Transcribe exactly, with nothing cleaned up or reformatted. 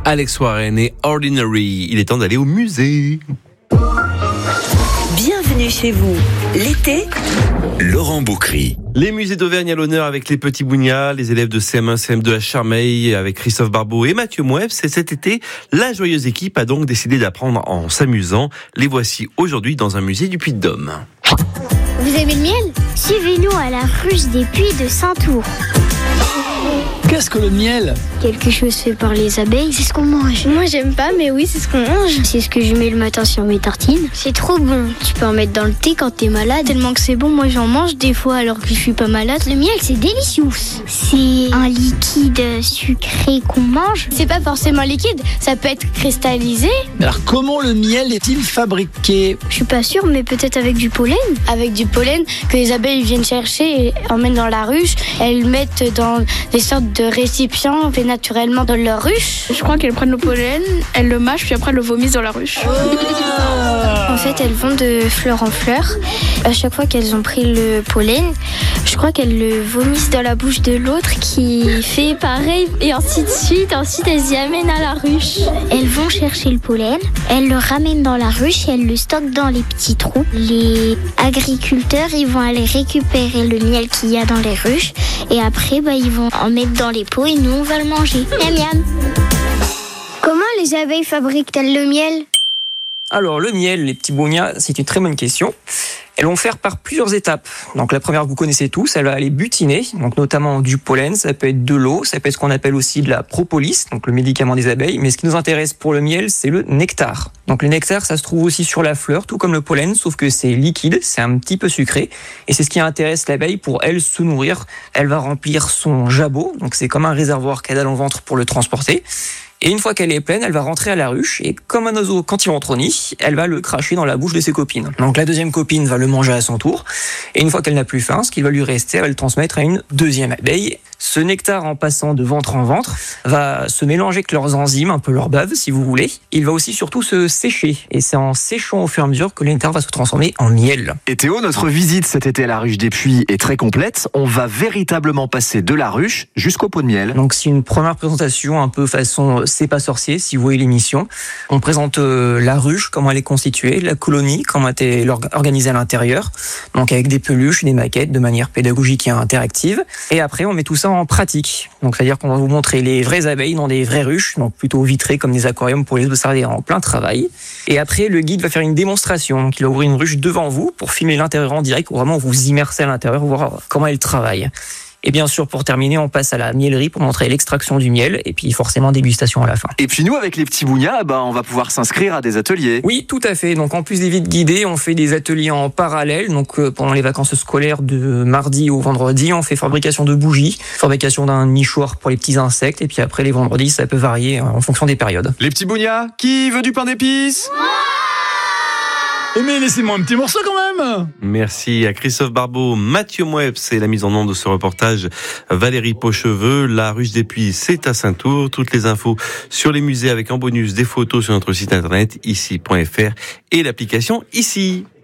Alex Warren et Ordinary. Il est temps d'aller au musée. Bienvenue chez vous. L'été, Laurent Boucry. Les musées d'Auvergne à l'honneur avec les petits Bougnats, les élèves de C M un, C M deux à Charmeil avec Christophe Barbeau et Mathieu Mouebs. Et cet été, la joyeuse équipe a donc décidé d'apprendre en s'amusant. Les voici aujourd'hui dans un musée du Puy-de-Dôme. Vous aimez le miel ? Suivez-nous à la ruche des Puys de Saint-Ours. Qu'est-ce que le miel ? Quelque chose fait par les abeilles, c'est ce qu'on mange. Moi j'aime pas, mais oui, c'est ce qu'on mange. C'est ce que je mets le matin sur mes tartines. C'est trop bon. Tu peux en mettre dans le thé quand t'es malade. Tellement que c'est bon, moi j'en mange des fois alors que je suis pas malade. Le miel, c'est délicieux. C'est un liquide sucré qu'on mange. C'est pas forcément liquide, ça peut être cristallisé. Mais alors comment le miel est-il fabriqué ? Je suis pas sûre, mais peut-être avec du pollen. Avec du pollen que les abeilles viennent chercher et emmènent dans la ruche. Elles mettent dans des sortes de récipients fait naturellement dans leur ruche. Je crois qu'elles prennent le pollen, elles le mâchent, puis après elles le vomissent dans la ruche. En fait, elles vont de fleur en fleur. À chaque fois qu'elles ont pris le pollen, je crois qu'elles le vomissent dans la bouche de l'autre qui fait pareil et ainsi de suite. Ensuite, elles y amènent à la ruche. Elles vont chercher le pollen, elles le ramènent dans la ruche et elles le stockent dans les petits trous. Les agriculteurs, ils vont aller récupérer le miel qu'il y a dans les ruches et après, bah, ils vont en mettre dans les pots et nous, on va le manger. Miam miam. Comment les abeilles fabriquent-elles le miel ? Alors, le miel, les petits Bougnats, c'est une très bonne question. Elles vont faire par plusieurs étapes. Donc, la première, vous connaissez tous, elle va aller butiner, donc notamment du pollen, ça peut être de l'eau, ça peut être ce qu'on appelle aussi de la propolis, donc le médicament des abeilles. Mais ce qui nous intéresse pour le miel, c'est le nectar. Donc, le nectar, ça se trouve aussi sur la fleur, tout comme le pollen, sauf que c'est liquide, c'est un petit peu sucré. Et c'est ce qui intéresse l'abeille pour elle se nourrir. Elle va remplir son jabot, donc c'est comme un réservoir qu'elle a dans le ventre pour le transporter. Et une fois qu'elle est pleine, elle va rentrer à la ruche et comme un oiseau quand il rentre au nid, elle va le cracher dans la bouche de ses copines. Donc la deuxième copine va le manger à son tour et une fois qu'elle n'a plus faim, ce qui va lui rester, elle va le transmettre à une deuxième abeille. Ce nectar, en passant de ventre en ventre, va se mélanger avec leurs enzymes, un peu leur bave si vous voulez. Il va aussi surtout se sécher et c'est en séchant au fur et à mesure que le nectar va se transformer en miel. Et Théo, notre visite cet été à la ruche des Puys est très complète. On va véritablement passer de la ruche jusqu'au pot de miel. Donc c'est une première présentation un peu façon C'est pas sorcier, si vous voyez l'émission. On présente euh, la ruche, comment elle est constituée, la colonie, comment elle est organisée à l'intérieur, donc avec des peluches, des maquettes, de manière pédagogique et interactive. Et après, on met tout ça en pratique. Donc c'est-à-dire qu'on va vous montrer les vraies abeilles dans des vraies ruches, donc plutôt vitrées comme des aquariums pour les observer en plein travail. Et après, le guide va faire une démonstration. Donc il va ouvrir une ruche devant vous pour filmer l'intérieur en direct, pour vraiment vous immerser à l'intérieur, voir comment elle travaille. Et bien sûr, pour terminer, on passe à la miellerie pour montrer l'extraction du miel et puis forcément dégustation à la fin. Et puis nous, avec les petits Bougnats, bah, on va pouvoir s'inscrire à des ateliers. Oui, tout à fait. Donc en plus des visites guidées, on fait des ateliers en parallèle. Donc euh, pendant les vacances scolaires de mardi au vendredi, on fait fabrication de bougies, fabrication d'un nichoir pour les petits insectes. Et puis après, les vendredis, ça peut varier en fonction des périodes. Les petits Bougnats, qui veut du pain d'épices ? Eh mais laissez-moi un petit morceau quand même. Merci à Christophe Barbeau, Mathieu Mouebs et la mise en onde de ce reportage Valérie Pocheveux. La ruche des Puys, c'est à Saint-Ours. Toutes les infos sur les musées avec en bonus des photos sur notre site internet ici point f r et l'application Ici.